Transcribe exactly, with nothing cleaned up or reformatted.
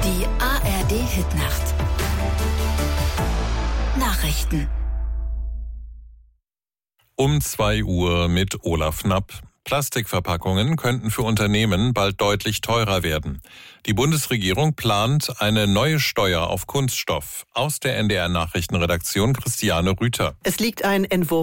Die A R D-Hitnacht. Nachrichten. Um zwei Uhr mit Olaf Knapp. Plastikverpackungen könnten für Unternehmen bald deutlich teurer werden. Die Bundesregierung plant eine neue Steuer auf Kunststoff. Aus der N D R-Nachrichtenredaktion Christiane Rüther. Es liegt ein Entwurf